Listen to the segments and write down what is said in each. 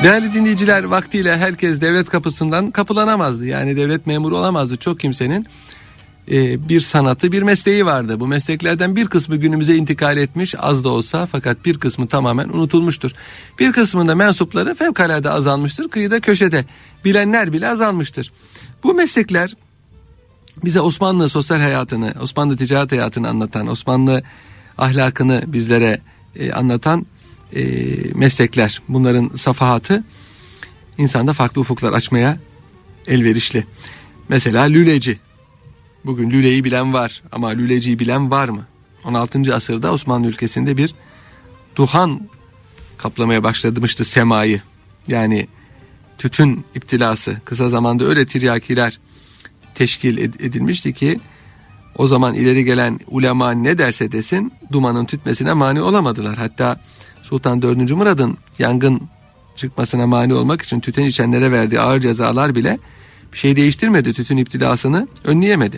Değerli dinleyiciler, vaktiyle herkes devlet kapısından kapılanamazdı. Yani devlet memuru olamazdı. Çok kimsenin bir sanatı, bir mesleği vardı. Bu mesleklerden bir kısmı günümüze intikal etmiş, az da olsa, fakat bir kısmı tamamen unutulmuştur. Bir kısmında mensupları fevkalade azalmıştır. Kıyıda köşede bilenler bile azalmıştır. Bu meslekler bize Osmanlı sosyal hayatını, Osmanlı ticaret hayatını anlatan, Osmanlı ahlakını bizlere anlatan meslekler. Bunların safahatı insanda farklı ufuklar açmaya elverişli. Mesela lüleci. Bugün lüleyi bilen var ama lüleciyi bilen var mı? 16. asırda Osmanlı ülkesinde bir duhan kaplamaya başlamıştı semayı. Yani tütün iptilası. Kısa zamanda öyle tiryakiler teşkil edilmişti ki o zaman ileri gelen ulema ne derse desin dumanın tütmesine mani olamadılar. Hatta Sultan 4. Murad'ın yangın çıkmasına mani olmak için tütün içenlere verdiği ağır cezalar bile bir şey değiştirmedi. Tütün iptilasını önleyemedi.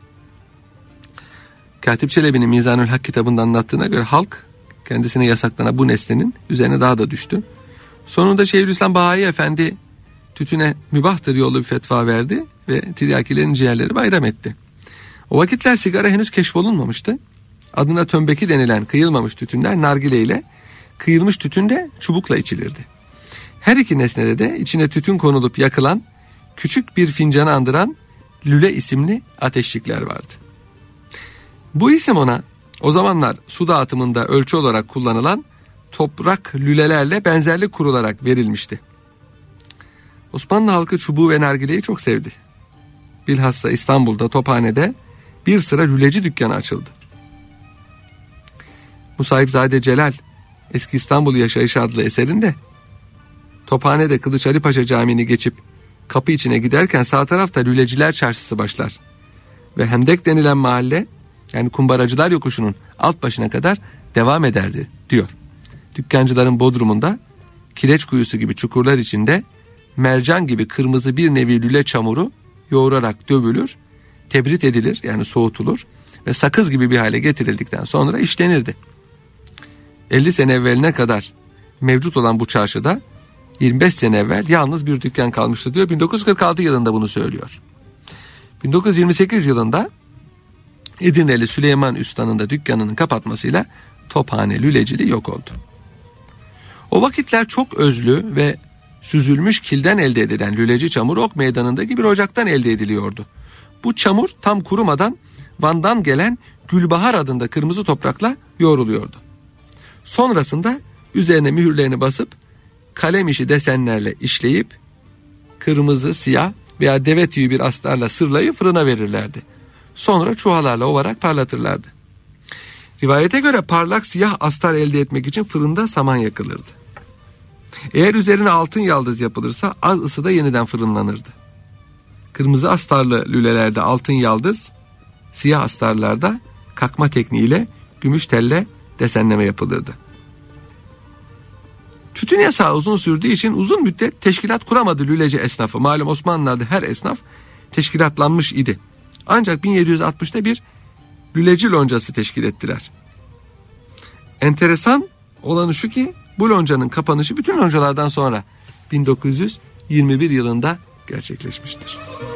Katip Çelebi'nin Mizanül Hak kitabında anlattığına göre halk kendisine yasaklanan bu nesnenin üzerine daha da düştü. Sonunda Şeyhülislam Bahayi Efendi tütüne mübahtır yollu bir fetva verdi ve tiryakilerin ciğerleri bayram etti. O vakitler sigara henüz keşfolunmamıştı. Adına tömbeki denilen kıyılmamış tütünler nargile ile, kıyılmış tütün de çubukla içilirdi. Her iki nesnede de içine tütün konulup yakılan küçük bir fincanı andıran lüle isimli ateşlikler vardı. Bu isim ona o zamanlar su dağıtımında ölçü olarak kullanılan toprak lülelerle benzerlik kurularak verilmişti. Osmanlı halkı çubuğu ve nargileyi çok sevdi. Bilhassa İstanbul'da Tophane'de bir sıra lüleci dükkanı açıldı. Musahipzade Celal Eski İstanbul Yaşayışı adlı eserinde Tophane'de Kılıç Ali Paşa Camii'ni geçip kapı içine giderken sağ tarafta Lüleciler Çarşısı başlar ve Hendek denilen mahalle, yani kumbaracılar yokuşunun alt başına kadar devam ederdi diyor. Dükkancıların bodrumunda kireç kuyusu gibi çukurlar içinde mercan gibi kırmızı bir nevi lüle çamuru yoğurarak dövülür, tebrit edilir, yani soğutulur ve sakız gibi bir hale getirildikten sonra işlenirdi. 50 sene evveline kadar mevcut olan bu çarşıda 25 sene evvel yalnız bir dükkan kalmıştı diyor. 1946 yılında bunu söylüyor. 1928 yılında Edirneli Süleyman Usta'nın da dükkanının kapatmasıyla Tophane lüleciliği yok oldu. O vakitler çok özlü ve süzülmüş kilden elde edilen lüleci çamur Ok Meydanı'ndaki bir ocaktan elde ediliyordu. Bu çamur tam kurumadan Van'dan gelen Gülbahar adında kırmızı toprakla yoğruluyordu. Sonrasında üzerine mühürlerini basıp kalem işi desenlerle işleyip kırmızı, siyah veya deve tüyü bir astarla sırlayıp fırına verirlerdi. Sonra çuvalarla ovarak parlatırlardı. Rivayete göre parlak siyah astar elde etmek için fırında saman yakılırdı. Eğer üzerine altın yaldız yapılırsa az ısıda yeniden fırınlanırdı. Kırmızı astarlı lülelerde altın yaldız, siyah astarlarda kakma tekniğiyle gümüş telle desenleme yapılırdı. Tütün yasağı uzun sürdüğü için uzun müddet teşkilat kuramadı lüleci esnafı. Malum Osmanlılar'da her esnaf teşkilatlanmış idi. Ancak 1760'ta bir lüleci loncası teşkil ettiler. Enteresan olanı şu ki bu loncanın kapanışı bütün loncalardan sonra 1921 yılında gerçekleşmiştir.